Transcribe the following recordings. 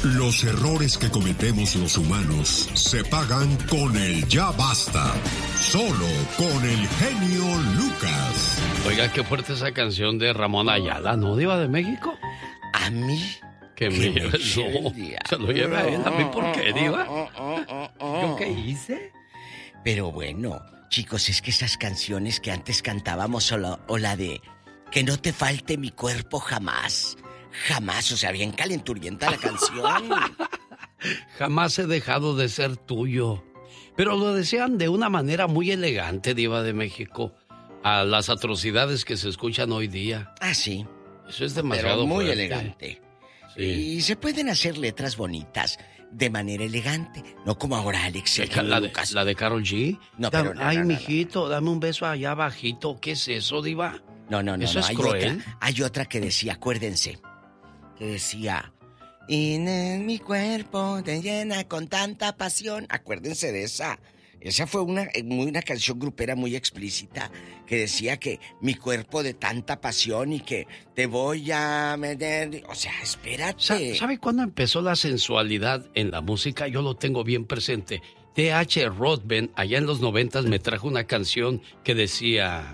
Los errores que cometemos los humanos se pagan con el ya basta. Solo con el genio Lucas. Oiga, qué fuerte esa canción de Ramón Ayala, ¿no, Diva de México? ¿A mí? Que me lleve, no, se lo lleve a él. ¿A mí por qué, Diva? ¿Yo qué hice? Pero bueno, chicos, es que esas canciones que antes cantábamos o la de Que no te falte mi cuerpo jamás. Jamás, o sea, bien calenturienta la canción. Jamás he dejado de ser tuyo. Pero lo decían de una manera muy elegante, Diva de México, a las atrocidades que se escuchan hoy día. Ah, sí. Eso es demasiado muy fuerte. elegante. Sí. Y se pueden hacer letras bonitas de manera elegante, no como ahora Alex. ¿La de Karol G? No, pero no, ay, no, mijito, dame un beso allá abajito. ¿Qué es eso, Diva? No. ¿Eso es hay cruel? Hay otra que decía, acuérdense, que decía, y en mi cuerpo te llena con tanta pasión. Acuérdense de esa. Esa fue una canción grupera muy explícita que decía que mi cuerpo de tanta pasión y que te voy a meter. O sea, espérate. ¿Sabe cuándo empezó la sensualidad en la música? Yo lo tengo bien presente. T.H. Rothman, allá en los 90s, me trajo una canción que decía...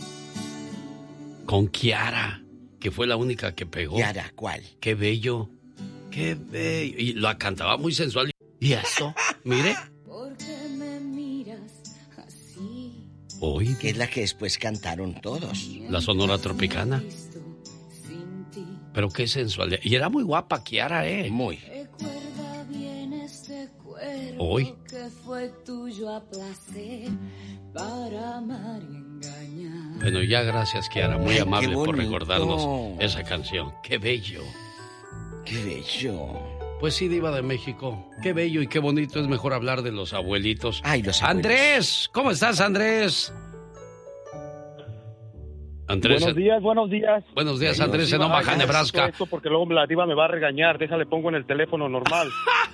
Con Kiara, que fue la única que pegó. ¿Kiara cuál? Qué bello, qué bello. Y la cantaba muy sensual. ¿Y eso? Mire. Hoy. Que es la que después cantaron todos. La Sonora Tropicana. Pero qué sensual. Y era muy guapa Kiara, Muy. Hoy. Bueno, ya gracias, Kiara. Muy amable por recordarnos esa canción. Qué bello. Qué bello. Pues sí, Diva de México. Qué bello y qué bonito. Es mejor hablar de los abuelitos. Ay, los abuelos. Andrés, ¿cómo estás, Andrés? Buenos días. Buenos días, Andrés, en Omaha, Nebraska. Esto porque luego la Diva me va a regañar. Déjale, pongo en el teléfono normal.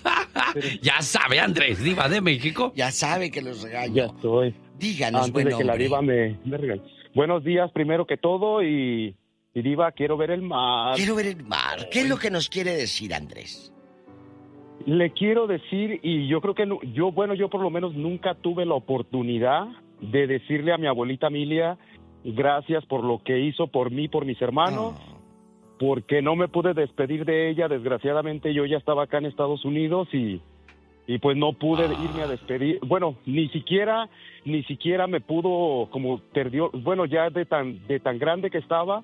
Ya sabe, Andrés, Diva de México. Ya sabe que los regaño. Ya estoy. Díganos, antes de que la Diva me regañe. Buenos días, primero que todo, y Diva, quiero ver el mar. Quiero ver el mar. ¿Qué es lo que nos quiere decir, Andrés? Le quiero decir, y yo creo que yo por lo menos nunca tuve la oportunidad de decirle a mi abuelita Emilia, gracias por lo que hizo por mí, por mis hermanos, porque no me pude despedir de ella. Desgraciadamente yo ya estaba acá en Estados Unidos y pues no pude irme a despedir. Bueno, ni siquiera me pudo, como perdió, bueno, ya de tan grande que estaba,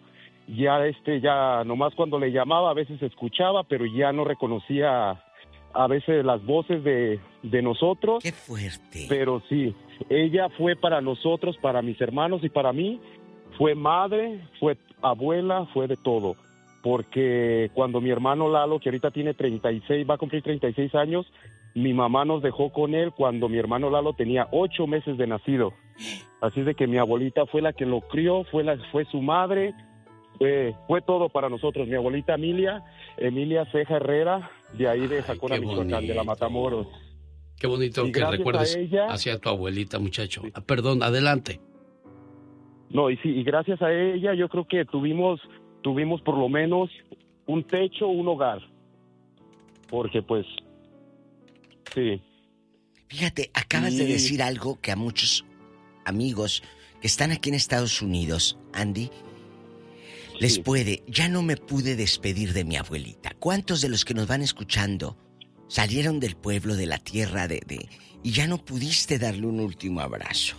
ya nomás cuando le llamaba a veces escuchaba, pero ya no reconocía a veces las voces de nosotros. ¡Qué fuerte! Pero sí, ella fue para nosotros, para mis hermanos y para mí, fue madre, fue abuela, fue de todo. Porque cuando mi hermano Lalo, que ahorita tiene 36, va a cumplir 36 años, mi mamá nos dejó con él cuando mi hermano Lalo tenía 8 meses de nacido. Así de que mi abuelita fue la que lo crió, fue su madre, fue todo para nosotros. Mi abuelita Emilia Ceja Herrera, de ahí de Jacona, Michoacán, de la Matamoros. Qué bonito que recuerdes hacia tu abuelita, muchacho. Sí. Perdón, adelante. No, y gracias a ella yo creo que tuvimos por lo menos un techo, un hogar. Porque pues, sí. Fíjate, acabas de decir algo que a muchos amigos que están aquí en Estados Unidos, Andy, les puede. Ya no me pude despedir de mi abuelita. ¿Cuántos de los que nos van escuchando salieron del pueblo, de la tierra, y ya no pudiste darle un último abrazo?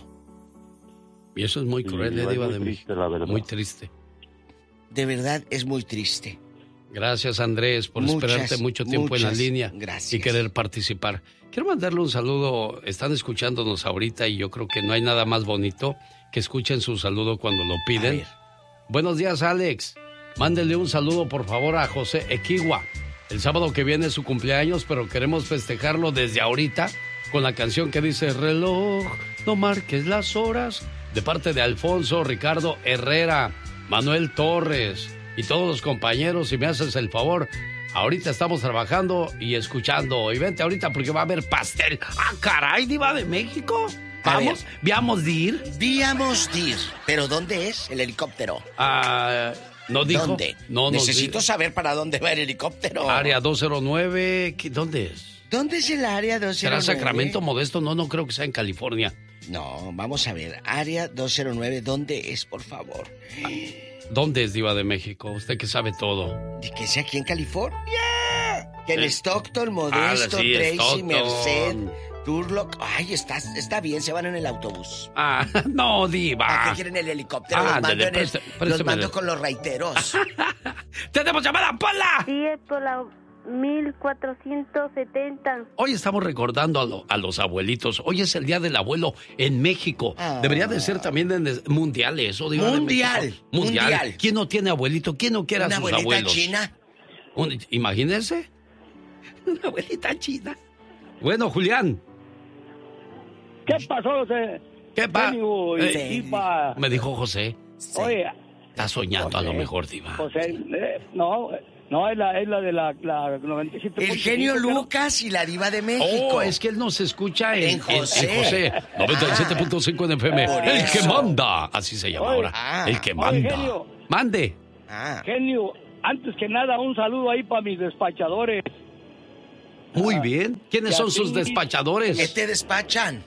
Y eso es muy cruel, Diva de México. Muy triste. De verdad, es muy triste. Gracias, Andrés, por esperarte mucho tiempo en la línea. Gracias. Y querer participar. Quiero mandarle un saludo. Están escuchándonos ahorita y yo creo que no hay nada más bonito que escuchen su saludo cuando lo piden. Buenos días, Alex. Mándele un saludo, por favor, a José Equigua. El sábado que viene es su cumpleaños, pero queremos festejarlo desde ahorita con la canción que dice Reloj, no marques las horas, de parte de Alfonso, Ricardo Herrera, Manuel Torres y todos los compañeros. Si me haces el favor, ahorita estamos trabajando y escuchando. Y vente ahorita porque va a haber pastel. ¡Ah, caray, Diva de México! ¿Vamos? ¿Víamos de ir? Víamos de ir. ¿Pero dónde es el helicóptero? ¿No dijo? ¿Dónde? No, Necesito saber para dónde va el helicóptero. Área 209, ¿dónde es? ¿Dónde es el área 209? ¿Será Sacramento, Modesto? No creo que sea en California. No, vamos a ver. Área 209, ¿dónde es, por favor? ¿Dónde es, Diva de México? Usted que sabe todo. ¿De que sea aquí en California? Que en Stockton, Modesto, sí, Tracy, Stockton. Merced, Turlock. Ay, está bien, se van en el autobús. No, Diva. ¿Para qué quieren el helicóptero? Los mando con los raiteros. ¡Tenemos llamada, Pola! Sí, es por la 1470. Hoy estamos recordando a los abuelitos. Hoy es el Día del Abuelo en México. Debería de ser también mundial eso, Diva de México. Mundial. ¿Quién no tiene abuelito? ¿Quién no quiere a sus abuelos? ¿Una abuelita china? Imagínense. Una abuelita china. Bueno, Julián. ¿Qué pasó, José? ¿Qué pasa? Me dijo José. Sí. Oye. Está soñando José, a lo mejor, Diva. José, no, es la de la 97. El genio Lucas y la Diva de México. Es que él nos escucha en José. 97.5 en FM. El que manda. Así se llama ahora. El que manda. Genio. Mande. Genio, antes que nada, un saludo ahí para mis despachadores. Muy bien. ¿Quiénes son sus despachadores? ¿Qué te despachan?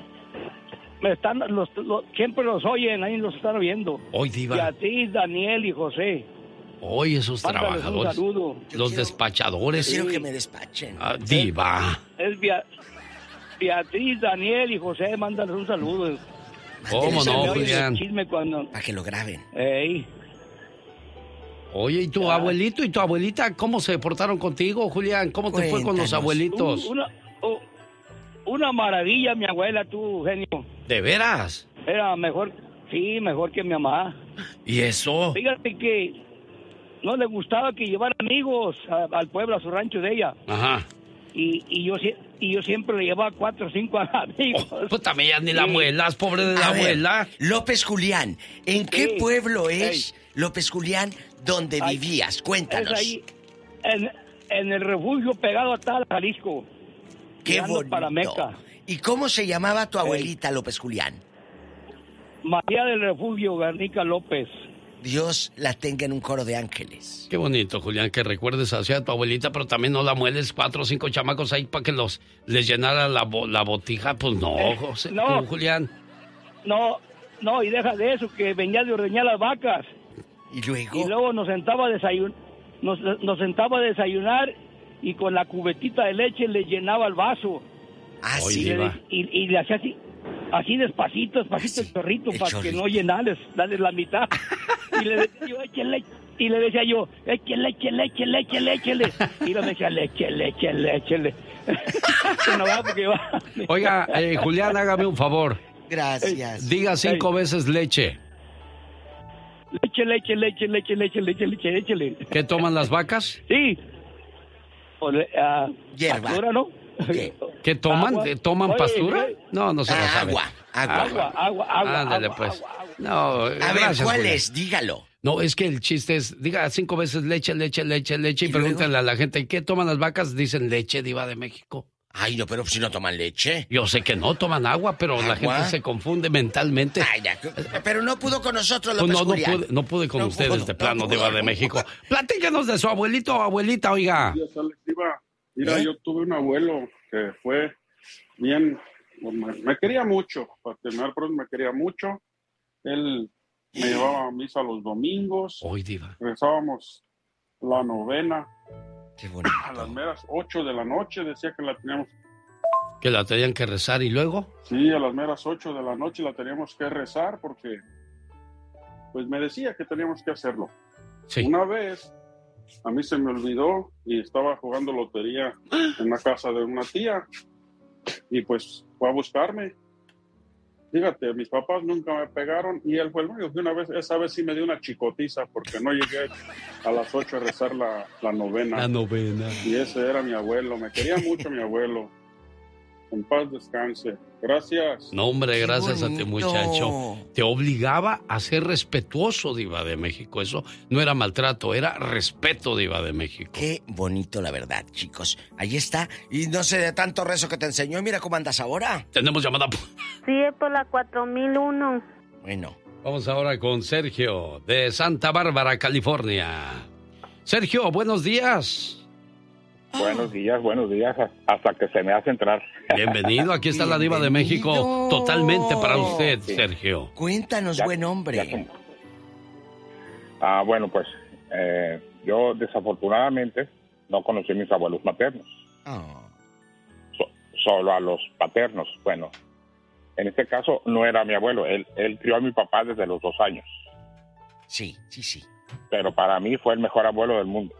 Siempre los oyen, ahí los están oyendo. Hoy, Diva. Beatriz, Daniel y José. Hoy esos Mándales trabajadores. Un saludo. Los despachadores. Quiero que me despachen. Diva. Es Beatriz, Daniel y José, mándales un saludo. ¿Cómo no, Julián? Para que lo graben. Oye, ¿y tu abuelito y tu abuelita cómo se portaron contigo, Julián? ¿Cómo te fue con los abuelitos? Una maravilla, mi abuela, tú, genio. ¿De veras? Era mejor que mi mamá. ¿Y eso? Fíjate que no le gustaba que llevara amigos al pueblo, a su rancho de ella. Ajá. Y yo siempre le llevaba 4 o 5 amigos. Pues también ya ni la abuela, es pobre de la abuela. López Julián, ¿en qué pueblo es, López Julián, donde vivías? Cuéntanos. Es ahí, en el refugio pegado a Tal, Jalisco. Qué bonito. Para Meca. ¿Y cómo se llamaba tu abuelita, López Julián? María del Refugio Garnica López. Dios la tenga en un coro de ángeles. Qué bonito, Julián, que recuerdes así a tu abuelita, pero también no la mueles 4 o 5 chamacos ahí para que les llenara la botija. Pues no, José, no, Julián. No, y deja de eso, que venía de ordeñar las vacas. ¿Y luego? Y luego nos sentaba a desayunar y con la cubetita de leche le llenaba el vaso. Sí. Y le hacía así despacito el chorrito para que no llenarles, darles la mitad. Y le decía yo, échale. Y le decía yo, échale. Y lo decía, échale. Oiga, Julián, hágame un favor. Gracias. Diga 5 veces leche. Leche. ¿Qué toman las vacas? Sí. Hierba. Pastura, ¿no? ¿Qué toman? Agua. ¿Toman pastura? No se lo sabe. Agua. Ándale, pues. No, a ver, gracias, ¿cuál Julián. es? Dígalo. No, es que el chiste es, diga 5 veces leche, y pregúntenle a la gente, ¿qué toman las vacas? Dicen leche, Diva de México. Ay, no, pero si no toman leche. Yo sé que no toman agua, pero la gente se confunde mentalmente. Ay, pero no pudo con nosotros, Pues López no pude con ustedes de plano, Diva de México. Platícanos de su abuelito o abuelita, oiga. Mira, yo tuve un abuelo que fue bien, me quería mucho, para terminar pronto me quería mucho. Él me llevaba a misa los domingos. Hoy, Diva. Rezábamos la novena. Qué bonito. A las meras 8 de la noche decía que la teníamos. ¿Que la tenían que rezar y luego? Sí, a las meras 8 de la noche la teníamos que rezar porque pues me decía que teníamos que hacerlo. Sí. Una vez a mí se me olvidó y estaba jugando lotería en la casa de una tía y pues fue a buscarme. Fíjate, mis papás nunca me pegaron y él fue el único que una vez, esa vez sí me dio una chicotiza porque no llegué a las 8 a rezar la novena. La novena. Y ese era mi abuelo, me quería mucho mi abuelo. En paz descanse. Gracias. No, hombre, gracias a ti, muchacho. Te obligaba a ser respetuoso, Diva de México. Eso no era maltrato, era respeto, Diva de México. Qué bonito, la verdad, chicos. Ahí está. Y no sé de tanto rezo que te enseñó. Mira cómo andas ahora. Tenemos llamada. Sí, es por la 4001. Bueno, Vamos ahora con Sergio, de Santa Bárbara, California. Sergio, buenos días. Buenos días, hasta que se me hace entrar. Bienvenido, aquí está la Diva de México, totalmente para usted, sí. Sergio. Cuéntanos, buen hombre. Bueno, pues yo desafortunadamente no conocí a mis abuelos maternos. Solo a los paternos. Bueno, en este caso no era mi abuelo, él crió a mi papá desde los 2 años. Sí. Pero para mí fue el mejor abuelo del mundo.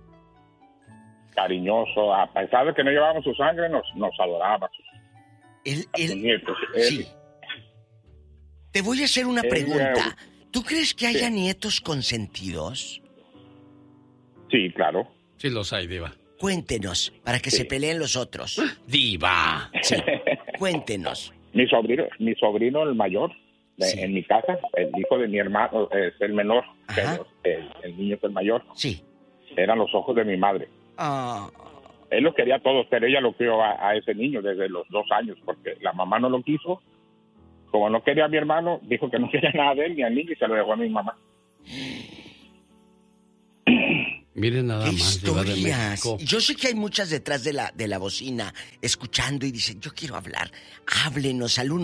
Cariñoso, a pesar de que no llevábamos su sangre, nos adoraba. Sus nietos. Sí. Te voy a hacer una pregunta. ¿Tú crees que haya nietos consentidos? Sí, claro. Sí los hay, Diva. Cuéntenos, para que se peleen los otros. Diva. Sí, cuéntenos. Mi sobrino el mayor, en mi casa, el hijo de mi hermano, es el menor, pero el niño es el mayor. Sí. Eran los ojos de mi madre. Él lo quería todos, pero ella lo crió a ese niño desde los 2 años, porque la mamá no lo quiso. Como no quería a mi hermano, dijo que no quería nada de él ni al niño y se lo dejó a mi mamá. Miren nada más, Diva de México. Yo sé que hay muchas detrás de la bocina escuchando y dicen, yo quiero hablar. Háblenos al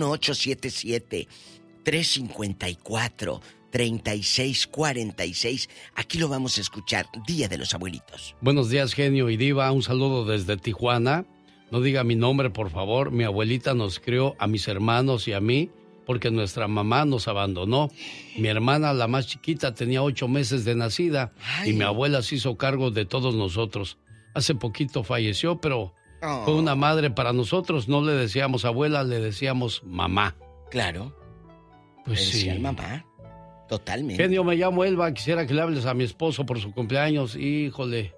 1877-354-3646. Aquí lo vamos a escuchar, Día de los Abuelitos. Buenos días, genio y Diva. Un saludo desde Tijuana. No diga mi nombre, por favor. Mi abuelita nos crió a mis hermanos y a mí porque nuestra mamá nos abandonó. Mi hermana, la más chiquita, tenía 8 meses de nacida. Y mi abuela se hizo cargo de todos nosotros. Hace poquito falleció, pero fue una madre para nosotros. No le decíamos abuela, le decíamos mamá. Claro. Pues le sí. decían mamá. Totalmente. Genio, me llamo Elba. Quisiera que le hables a mi esposo por su cumpleaños. Híjole.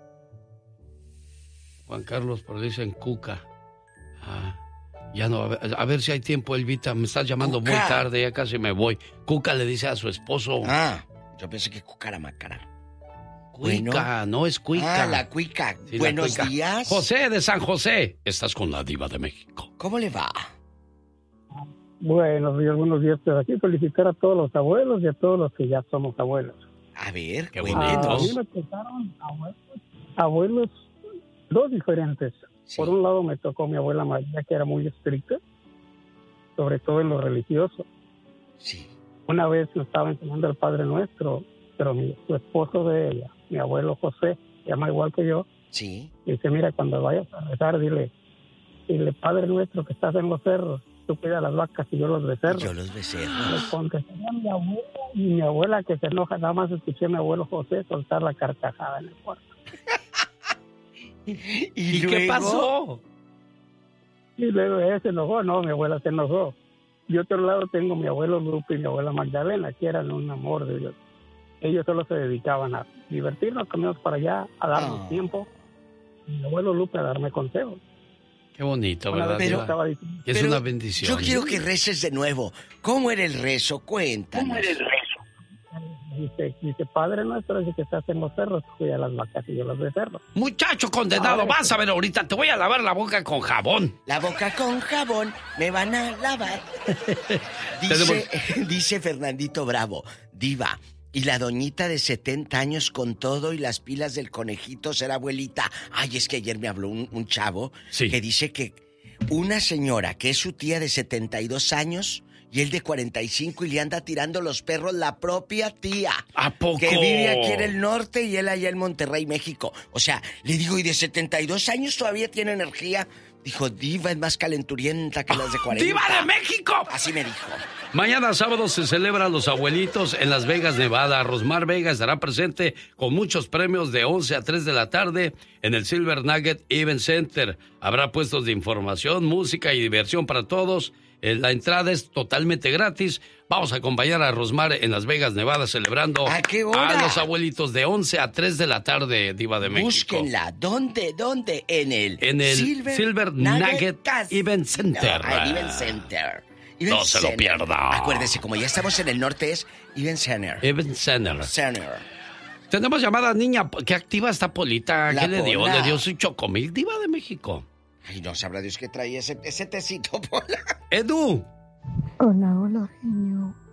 Juan Carlos, pero dicen Cuca. Ya no, a ver si hay tiempo, Elvita. Me estás llamando Cuca. Muy tarde, ya casi me voy. Cuca le dice a su esposo. Yo pensé que Cuca era Macara. Cuica, no es Cuica. La Cuica. Sí, Buenos la Cuica. días. José de San José. Estás con la Diva de México. ¿Cómo le va? Buenos días. Pues aquí felicitar a todos los abuelos y a todos los que ya somos abuelos. A ver, qué bonito. A mí me tocaron abuelos 2 diferentes. Sí. Por un lado me tocó mi abuela María, que era muy estricta, sobre todo en lo religioso. Sí. Una vez me estaba enseñando el Padre Nuestro, pero su esposo de ella, mi abuelo José, se llama igual que yo. Sí. Dice, mira, cuando vayas a rezar, dile, Padre Nuestro que estás en los cerros, tú cuidas las vacas y yo los becerros. Yo los becerros. Le contestaría mi abuela, y mi abuela que se enoja, nada más escuché a mi abuelo José soltar la carcajada en el cuarto. ¿Y qué pasó? Y luego ella se enojó. No, mi abuela se enojó. De otro lado tengo mi abuelo Lupe y mi abuela Magdalena, que eran un amor de Dios. Ellos solo se dedicaban a divertirnos, caminamos para allá, a darnos tiempo. Y mi abuelo Lupe a darme consejos. Qué bonito, ¿verdad? Pero es una bendición. Yo quiero que reces de nuevo. ¿Cómo era el rezo? Cuéntanos. ¿Cómo era el rezo? Dice, Padre Nuestro, dice que estás en los cerros, cuida las vacas y yo los becerros. Muchacho condenado, vas a ver ahorita, te voy a lavar la boca con jabón. La boca con jabón, me van a lavar. Dice Fernandito Bravo, Diva, y la doñita de 70 años con todo y las pilas del conejito será abuelita. Ay, es que ayer me habló un chavo que dice que una señora que es su tía de 72 años... Y él de 45 y le anda tirando los perros la propia tía. ¿A poco? Que vive aquí en el norte y él allá en Monterrey, México. O sea, le digo, ¿y de 72 años todavía tiene energía? Dijo, Diva es más calenturienta que las de 40. ¡Diva de México! Así me dijo. Mañana sábado se celebran los abuelitos en Las Vegas, Nevada. Rosmar Vega estará presente con muchos premios de 11 a 3 de la tarde en el Silver Nugget Event Center. Habrá puestos de información, música y diversión para todos. La entrada es totalmente gratis. Vamos a acompañar a Rosmar en Las Vegas, Nevada, celebrando a los abuelitos de 11 a 3 de la tarde, Diva de México. Búsquenla. ¿Dónde? En el Silver Nugget Event Center. Event Center. No se lo pierda. Acuérdese, como ya estamos en el norte, es Event Center. Event Center. Tenemos llamada, niña. ¿Qué activa está Polita? ¿Qué le dio? Le dio su chocomil, Diva de México. Ay, no sabrá Dios que traía ese tecito, Pola. Edu. Hola, genio.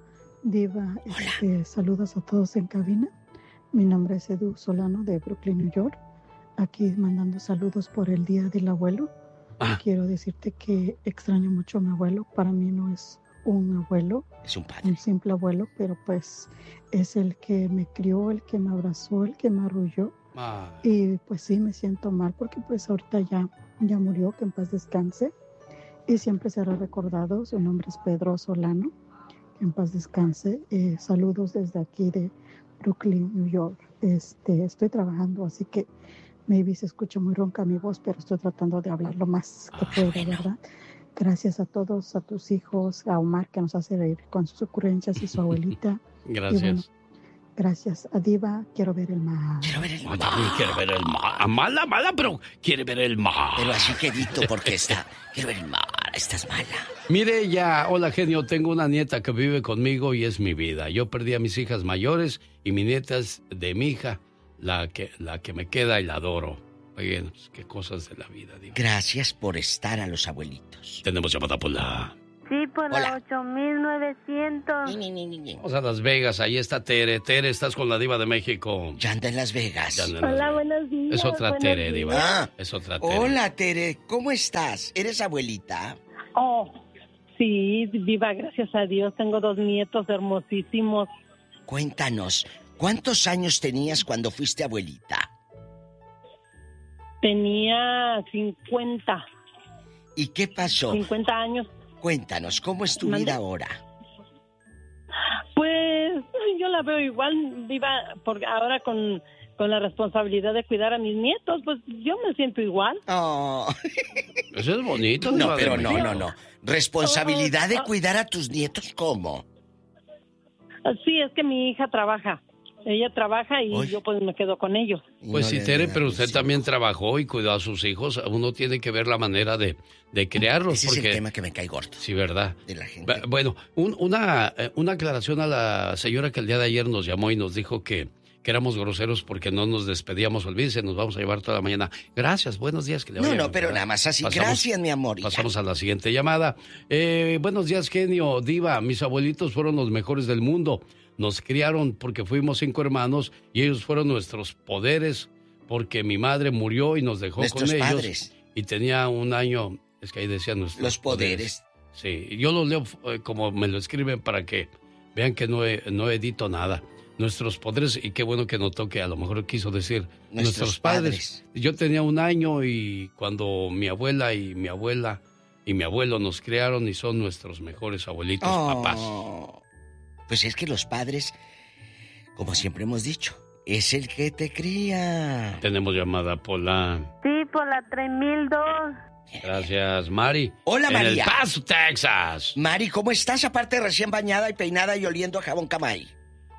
Diva, saludos a todos en cabina. Mi nombre es Edu Solano de Brooklyn, New York. Aquí mandando saludos por el Día del Abuelo. Quiero decirte que extraño mucho a mi abuelo. Para mí no es un abuelo, es un simple abuelo, pero pues es el que me crió, el que me abrazó, el que me arrulló. Y pues sí, me siento mal porque pues ahorita ya murió, que en paz descanse. Y siempre será recordado. Su nombre es Pedro Solano. En paz descanse. Saludos desde aquí de Brooklyn, New York. Estoy trabajando, así que maybe se escucha muy ronca mi voz, pero estoy tratando de hablar lo más que puedo, ¿verdad? Gracias a todos, a tus hijos, a Omar, que nos hace reír con sus ocurrencias, y su abuelita. Gracias. Bueno, gracias. A Diva, quiero ver el mar. Quiero ver el mar. Quiero ver el mar. Mala, pero quiere ver el mar. Pero así quedito, porque quiero ver el mar. Estás mala. Mire ya, hola genio, tengo una nieta que vive conmigo y es mi vida. Yo perdí a mis hijas mayores y mi nieta es de mi hija, la que me queda y la adoro. Oigan, pues, qué cosas de la vida. Diva. Gracias por estar a los abuelitos. Tenemos llamada por la... Sí, por la 8900. Vamos a Las Vegas, ahí está Tere. Tere, estás con la Diva de México. Ya anda en Las Vegas. Hola, buenos días. Es otra Tere, Diva. Es otra Tere. Hola, Tere, ¿cómo estás? ¿Eres abuelita? Oh, sí, Diva, gracias a Dios. Tengo 2 nietos hermosísimos. Cuéntanos, ¿cuántos años tenías cuando fuiste abuelita? Tenía 50. ¿Y qué pasó? 50 años. Cuéntanos, ¿cómo es tu vida ahora? Pues yo la veo igual, Diva, porque ahora con la responsabilidad de cuidar a mis nietos, pues yo me siento igual. Oh. Eso es bonito. No, pero no. ¿Responsabilidad de cuidar a tus nietos cómo? Sí, es que mi hija trabaja. Ella trabaja y yo pues me quedo con ellos. Pues sí, Tere, pero usted también trabajó y cuidó a sus hijos. Uno tiene que ver la manera de criarlos. Ese porque... es el tema que me cae gordo. Sí, ¿verdad? De la gente. Bueno, una aclaración a la señora que el día de ayer nos llamó y nos dijo que éramos groseros porque no nos despedíamos. Olvídense, nos vamos a llevar toda la mañana. Gracias, buenos días. Que le No, pero nada más así. Gracias, mi amor. Pasamos a la siguiente llamada. Buenos días, genio, Diva. Mis abuelitos fueron los mejores del mundo. Nos criaron porque fuimos 5 hermanos y ellos fueron nuestros poderes porque mi madre murió y nos dejó con ellos. Padres. Y tenía 1 año, es que ahí decía nuestros poderes. Sí, yo lo leo como me lo escriben para que vean que no edito nada. Nuestros poderes, y qué bueno que notó que a lo mejor quiso decir nuestros padres. Yo tenía 1 año y cuando mi abuela y mi abuelo nos criaron y son nuestros mejores abuelitos, papás. Pues es que los padres, como siempre hemos dicho, es el que te cría. Tenemos llamada por la... Sí, por la 3002. Gracias, Mari. Hola, María. En El Paso, Texas. Mari, ¿cómo estás? Aparte recién bañada y peinada y oliendo a jabón Camay.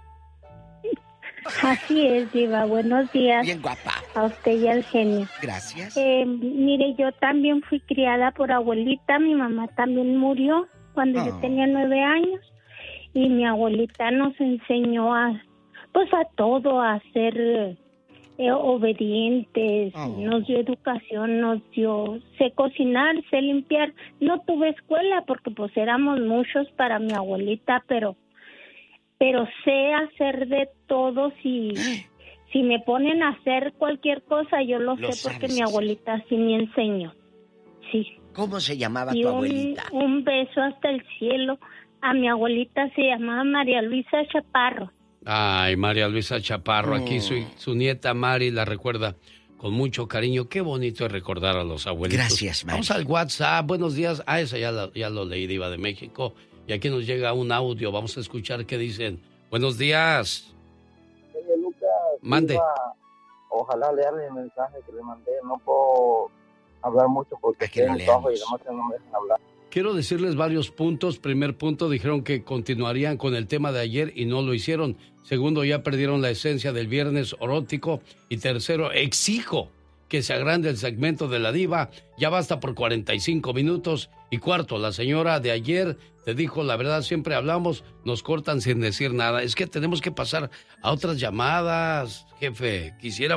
Así es, Diva. Buenos días. Bien guapa. A usted y al genio. Gracias. Mire, yo también fui criada por abuelita. Mi mamá también murió cuando yo tenía 9 años. Y mi abuelita nos enseñó a todo, a ser obedientes, nos dio educación, sé cocinar, sé limpiar. No tuve escuela porque pues éramos muchos para mi abuelita, pero sé hacer de todo. Si me ponen a hacer cualquier cosa, yo lo sé porque mi abuelita sí me enseñó. Sí. ¿Cómo se llamaba tu abuelita? Un beso hasta el cielo. A mi abuelita se llamaba María Luisa Chaparro. Ay, María Luisa Chaparro. Aquí su nieta Mari la recuerda con mucho cariño. Qué bonito es recordar a los abuelitos. Gracias, Mari. Vamos al WhatsApp. Buenos días. Esa ya lo leí, Diva de México. Y aquí nos llega un audio. Vamos a escuchar qué dicen. Buenos días. Oye, Lucas. Mande. Diva, ojalá leerle el mensaje que le mandé. No puedo hablar mucho porque estoy en el trabajo y además no me dejan hablar. Quiero decirles varios puntos. Primer punto, dijeron que continuarían con el tema de ayer y no lo hicieron. Segundo, ya perdieron la esencia del viernes erótico. Y tercero, exijo que se agrande el segmento de la Diva. Ya basta por 45 minutos. Y cuarto, la señora de ayer te dijo, la verdad, siempre hablamos, nos cortan sin decir nada. Es que tenemos que pasar a otras llamadas, jefe. Quisiéramos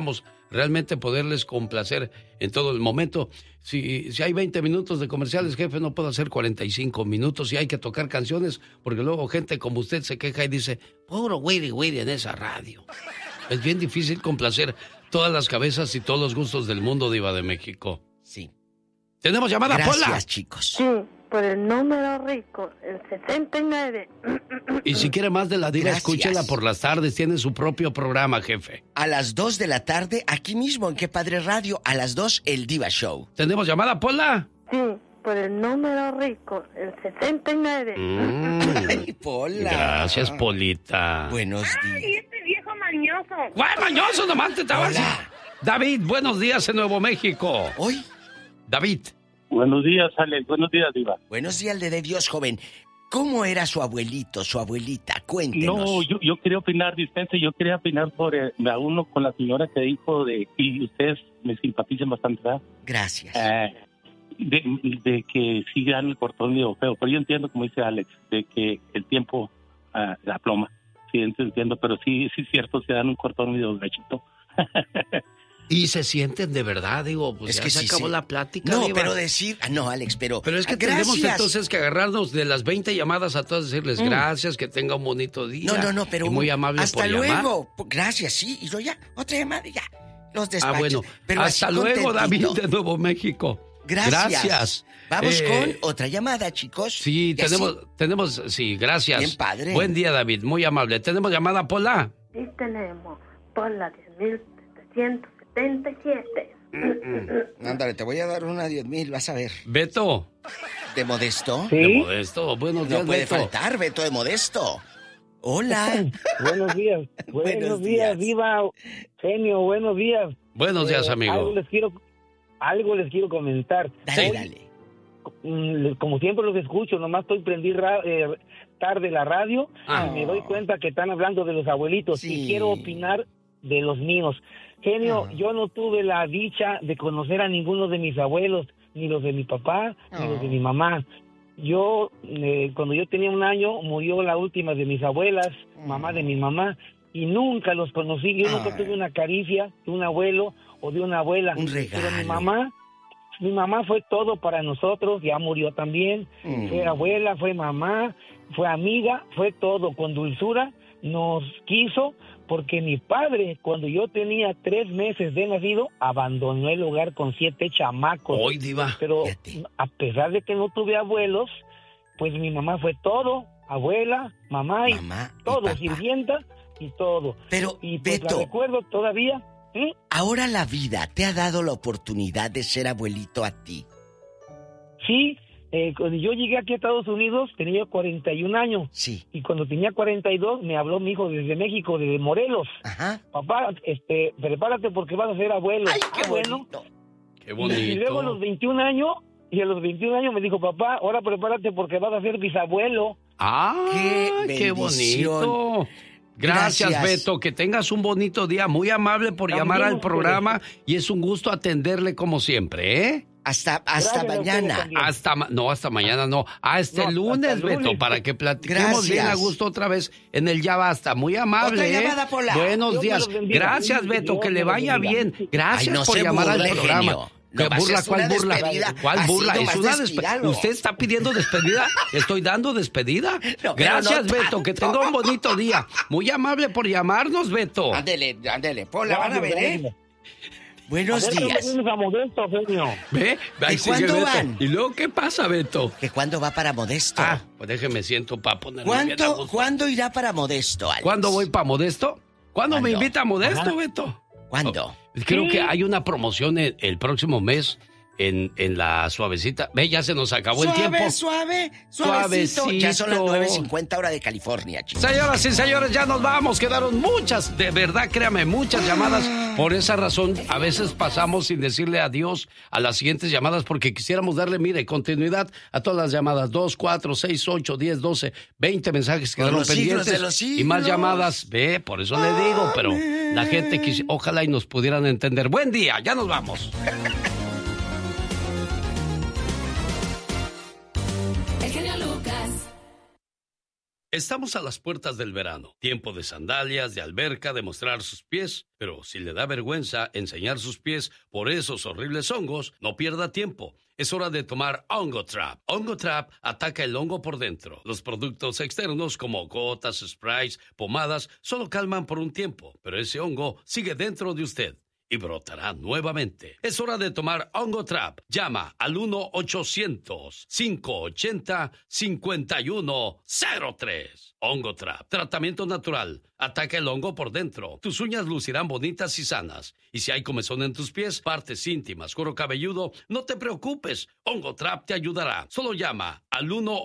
realmente poderles complacer en todo el momento. Si hay 20 minutos de comerciales, jefe, no puedo hacer 45 minutos y hay que tocar canciones, porque luego gente como usted se queja y dice, puro Willy en esa radio. Es bien difícil complacer todas las cabezas y todos los gustos del mundo, Diva de México. Sí. ¿Tenemos llamada, Pola? Gracias, chicos. Sí, por el número rico, el 79. Y si quiere más de la Diva, Gracias. escúchela por las tardes. Tiene su propio programa, jefe. A las 2 de la tarde, aquí mismo en Qué Padre Radio, a las 2, el Diva Show. ¿Tenemos llamada, Pola? Sí, por el número rico, el 79. Ay, Pola. Gracias, Polita. Buenos días. Ay, este viejo mañoso. ¿Cuál mañoso? Nomás te estaba así. David, buenos días en Nuevo México. ¿Hoy? David. Buenos días, Alex. Buenos días, Diva. Buenos días, de Dios, joven. ¿Cómo era su abuelito, su abuelita? Cuéntenos. No, yo quería opinar, dispense, yo quería opinar sobre a uno con la señora que dijo y ustedes me simpatizan bastante, ¿verdad? Gracias. De que sí dan el cortón medio feo, pero yo entiendo, como dice Alex, de que el tiempo la ploma. Sí, entiendo, pero sí es cierto, se dan un cortón medio gachito. Y se sienten de verdad, digo, pues es ya que se sí, acabó sí. la plática. No, Diva. pero decir... no, Alex, pero es que tenemos entonces que agarrarnos de las 20 llamadas a todas, decirles gracias, que tenga un bonito día. No, pero... Y muy amable hasta por luego. llamar. Gracias, sí. Y yo ya, otra llamada y ya. Los despachos. Bueno, pero hasta luego, David de Nuevo México. Gracias. Vamos con otra llamada, chicos. Sí, tenemos, sí, gracias. Bien padre. Buen día, David, muy amable. ¿Tenemos llamada, Pola? Sí, tenemos. Pola 10.777. Ándale, te voy a dar una 10,000, vas a ver. Beto. ¿De Modesto? ¿Sí? De Modesto, buenos días, No puede Beto. faltar, Beto de Modesto. Hola. Buenos días. Buenos días, Diva. Genio, buenos días. Buenos días, amigo. Algo les quiero comentar. Dale. Como siempre los escucho, nomás estoy prendí tarde la radio y me doy cuenta que están hablando de los abuelitos y quiero opinar de los míos. Genio, yo no tuve la dicha de conocer a ninguno de mis abuelos, ni los de mi papá, ni los de mi mamá. Yo, cuando yo tenía 1 año, murió la última de mis abuelas, mamá de mi mamá, y nunca los conocí. Yo nunca tuve una caricia de un abuelo o de una abuela. Un regalo. Pero mi mamá fue todo para nosotros, ya murió también. Fue abuela, fue mamá, fue amiga, fue todo. Con dulzura nos quiso, porque mi padre, cuando yo tenía 3 meses de nacido, abandonó el hogar con 7 chamacos. ¡Hoy, Diva! Pero a pesar de que no tuve abuelos, pues mi mamá fue todo, abuela, mamá y todo, sirvienta y todo. Pero, y pues Beto, la recuerdo todavía. Ahora la vida te ha dado la oportunidad de ser abuelito a ti. Sí, cuando yo llegué aquí a Estados Unidos tenía 41 años. Sí. Y cuando tenía 42 me habló mi hijo desde México, desde Morelos. Ajá. Papá, prepárate porque vas a ser abuelo. ¡Ay, qué bonito! Bueno. Qué bonito. Y luego a los 21 años, me dijo, papá, ahora prepárate porque vas a ser bisabuelo. ¡Ah, qué bonito! Gracias, Beto. Que tengas un bonito día. Muy amable por llamar al programa y es un gusto atenderle como siempre, ¿eh? Hasta mañana. Hasta mañana no. Hasta el lunes, Beto, para que platiquemos bien a gusto otra vez en el Ya Basta. Muy amable, Otra llamada, Pola. Buenos días. Gracias, Beto, que le vaya bien. Gracias por llamar al programa. ¿Qué burla? ¿Cuál burla? ¿Cuál burla? Es una despedida. ¿Usted está pidiendo despedida? ¿Estoy dando despedida? No, gracias, no Beto. Que tenga un bonito día. Muy amable por llamarnos, Beto. Ándele. Pola, van a ver, ¿eh? Buenos días. A Modesto, genio. ¿Ve? ¿Y cuándo van? ¿Y luego qué pasa, Beto? ¿Que cuándo va para Modesto? Pues déjeme siento para ponerme bien a gusto. ¿Cuándo irá para Modesto, Alex? ¿Cuándo voy para Modesto? ¿Cuándo me invita a Modesto, Beto? ¿Cuándo? Creo que hay una promoción el próximo mes en la Suavecita. Ve, ya se nos acabó el tiempo. Suavecito. Ya son las 9:50 hora de California, chicos. Señoras y señores, ya nos vamos. Quedaron muchas, de verdad, créame, muchas llamadas. Por esa razón, a veces pasamos sin decirle adiós a las siguientes llamadas porque quisiéramos darle, mire, continuidad a todas las llamadas. 2, 4, 6, 8, 10, 12, 20 mensajes quedaron pendientes. Y más llamadas. Ve, por eso le digo, pero la gente ojalá y nos pudieran entender. Buen día, ya nos vamos. Estamos a las puertas del verano, tiempo de sandalias, de alberca, de mostrar sus pies, pero si le da vergüenza enseñar sus pies por esos horribles hongos, no pierda tiempo. Es hora de tomar Ongotrap. Ongotrap ataca el hongo por dentro. Los productos externos como gotas, sprays, pomadas, solo calman por un tiempo, pero ese hongo sigue dentro de usted y brotará nuevamente. Es hora de tomar Ongotrap. Llama al 1-800-580-5103. Ongotrap, tratamiento natural. Ataca el hongo por dentro. Tus uñas lucirán bonitas y sanas. Y si hay comezón en tus pies, partes íntimas, cuero cabelludo, no te preocupes. Ongotrap te ayudará. Solo llama al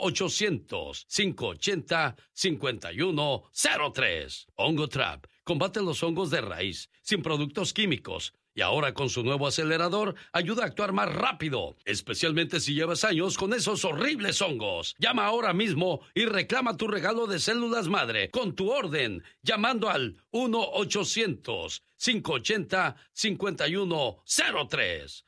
1-800-580-5103. Ongotrap combate los hongos de raíz, sin productos químicos. Y ahora con su nuevo acelerador, ayuda a actuar más rápido, especialmente si llevas años con esos horribles hongos. Llama ahora mismo y reclama tu regalo de células madre con tu orden, llamando al 1-800-580-5103.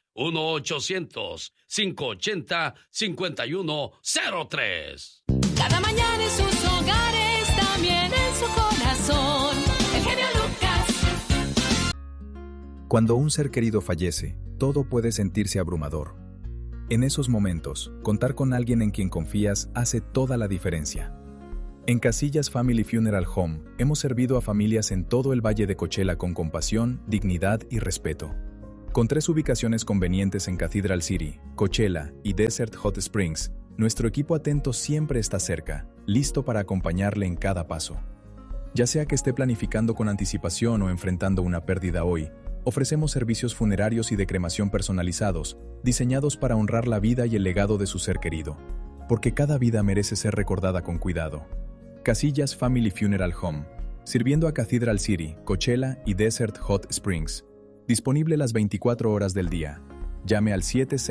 1-800-580-5103. Cada mañana en sus hogares, también en su corazón. El genio Lucas. Cuando un ser querido fallece, todo puede sentirse abrumador. En esos momentos, contar con alguien en quien confías hace toda la diferencia. En Casillas Family Funeral Home, hemos servido a familias en todo el Valle de Coachella con compasión, dignidad y respeto. Con 3 ubicaciones convenientes en Cathedral City, Coachella y Desert Hot Springs, nuestro equipo atento siempre está cerca, listo para acompañarle en cada paso. Ya sea que esté planificando con anticipación o enfrentando una pérdida hoy, ofrecemos servicios funerarios y de cremación personalizados, diseñados para honrar la vida y el legado de su ser querido. Porque cada vida merece ser recordada con cuidado. Casillas Family Funeral Home, sirviendo a Cathedral City, Coachella y Desert Hot Springs. Disponible las 24 horas del día. Llame al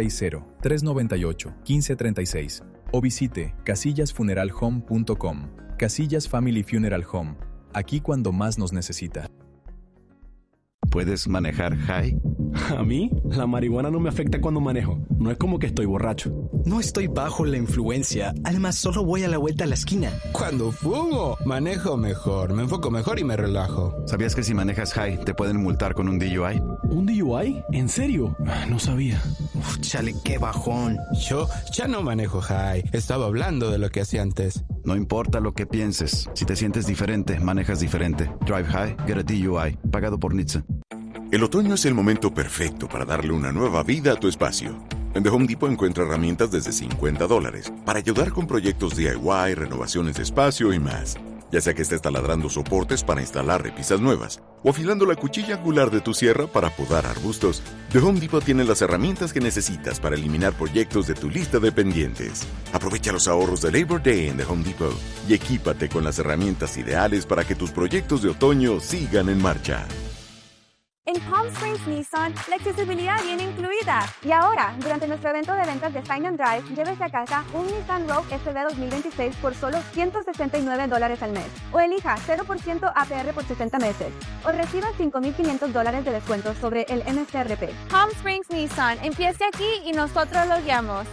760-398-1536 o visite casillasfuneralhome.com. Casillas Family Funeral Home, aquí cuando más nos necesita. ¿Puedes manejar high? A mí, la marihuana no me afecta cuando manejo. No es como que estoy borracho. No estoy bajo la influencia. Además, solo voy a la vuelta a la esquina. Cuando fumo, manejo mejor, me enfoco mejor y me relajo. ¿Sabías que si manejas high, te pueden multar con un DUI? ¿Un DUI? ¿En serio? No sabía. Chale, qué bajón. Yo ya no manejo high. Estaba hablando de lo que hacía antes. No importa lo que pienses. Si te sientes diferente, manejas diferente. Drive high, get a DUI. Pagado por NHTSA. El otoño es el momento perfecto para darle una nueva vida a tu espacio. En The Home Depot encuentra herramientas desde $50 para ayudar con proyectos DIY, renovaciones de espacio y más. Ya sea que estés taladrando soportes para instalar repisas nuevas o afilando la cuchilla angular de tu sierra para podar arbustos, The Home Depot tiene las herramientas que necesitas para eliminar proyectos de tu lista de pendientes. Aprovecha los ahorros de Labor Day en The Home Depot y equípate con las herramientas ideales para que tus proyectos de otoño sigan en marcha. En Palm Springs Nissan, la accesibilidad viene incluida. Y ahora, durante nuestro evento de ventas de Sign and Drive, llévese a casa un Nissan Rogue SV 2026 por solo $169 al mes. O elija 0% APR por 60 meses. O reciba $5,500 de descuento sobre el MSRP. Palm Springs Nissan, empiece aquí y nosotros lo guiamos.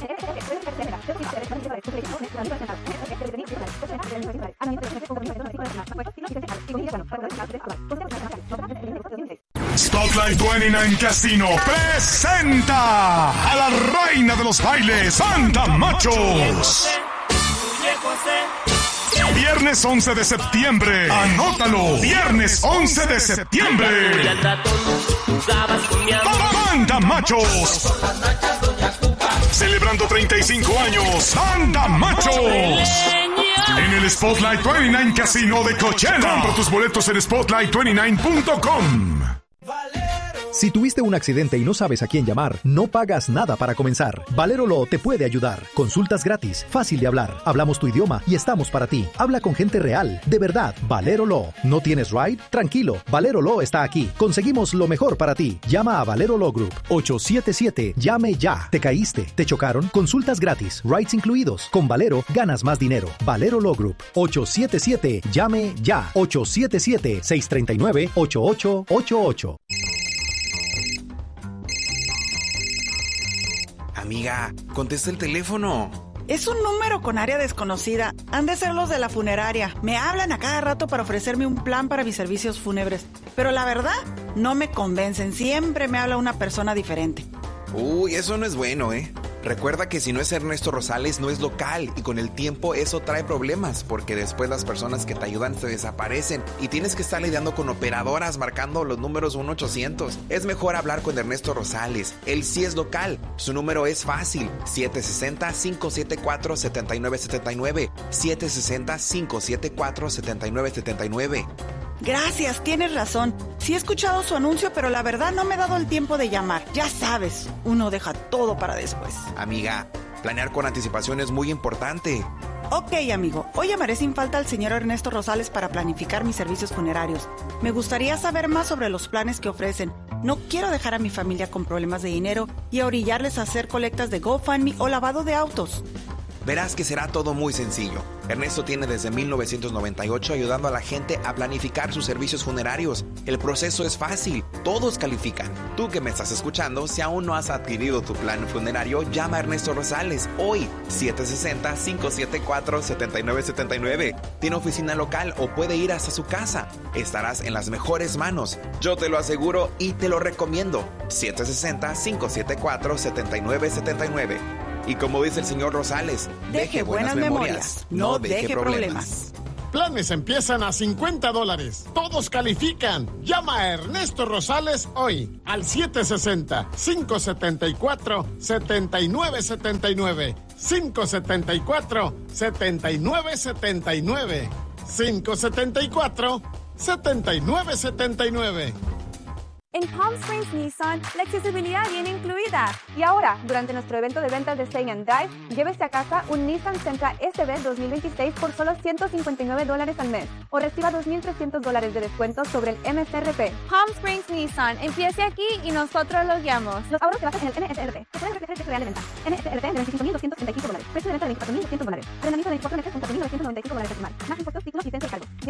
Spotlight 29 Casino presenta a la reina de los bailes, Santa Machos. Viernes 11 de septiembre. Anótalo. Viernes 11 de septiembre. Santa Machos. Celebrando 35 años. Santa Machos. En el Spotlight 29 Casino de Coachella. Compra tus boletos en spotlight29.com. Si tuviste un accidente y no sabes a quién llamar, no pagas nada para comenzar. Valero Law te puede ayudar. Consultas gratis, fácil de hablar. Hablamos tu idioma y estamos para ti. Habla con gente real, de verdad. Valero Law. ¿No tienes ride? Tranquilo, Valero Law está aquí. Conseguimos lo mejor para ti. Llama a Valero Law Group. 877. Llame ya. ¿Te caíste? ¿Te chocaron? Consultas gratis, rides incluidos. Con Valero ganas más dinero. Valero Law Group. 877. Llame ya. 877-639-8888. Amiga, contesta el teléfono. Es un número con área desconocida. Han de ser los de la funeraria. Me hablan a cada rato para ofrecerme un plan para mis servicios fúnebres. Pero la verdad, no me convencen. Siempre me habla una persona diferente. Uy, eso no es bueno, ¿eh? Recuerda que si no es Ernesto Rosales, no es local, y con el tiempo eso trae problemas, porque después las personas que te ayudan se desaparecen y tienes que estar lidiando con operadoras marcando los números 1-800. Es mejor hablar con Ernesto Rosales. Él sí es local. Su número es fácil: 760-574-7979. 760-574-7979. Gracias, tienes razón. Sí he escuchado su anuncio, pero la verdad no me he dado el tiempo de llamar. Ya sabes, uno deja todo para después. Amiga, planear con anticipación es muy importante. Ok, amigo. Hoy llamaré sin falta al señor Ernesto Rosales para planificar mis servicios funerarios. Me gustaría saber más sobre los planes que ofrecen. No quiero dejar a mi familia con problemas de dinero y a orillarles a hacer colectas de GoFundMe o lavado de autos. Verás que será todo muy sencillo. Ernesto tiene desde 1998 ayudando a la gente a planificar sus servicios funerarios. El proceso es fácil, todos califican. Tú que me estás escuchando, si aún no has adquirido tu plan funerario, llama a Ernesto Rosales hoy, 760-574-7979. Tiene oficina local o puede ir hasta su casa. Estarás en las mejores manos. Yo te lo aseguro y te lo recomiendo. 760-574-7979. Y como dice el señor Rosales, deje buenas memorias, no deje problemas. Planes empiezan a $50. Todos califican. Llama a Ernesto Rosales hoy al 760-574-7979. 574-7979. 574-7979. En Palm Springs Nissan, la accesibilidad viene incluida. Y ahora, durante nuestro evento de ventas de Stay and Drive, llévese a casa un Nissan Sentra SB 2026 por solo $159 al mes. O reciba $2,300 de descuento sobre el MSRP. Palm Springs Nissan, empiece aquí y nosotros lo guiamos. Los ahorros se basan en el MSRP. Se pueden real de venta. MSRP de $25,235. Precio de venta de $24,200. Arrendamiento de 24 meses con $4,995 adicional. Más impuestos, títulos, licencia y cargos.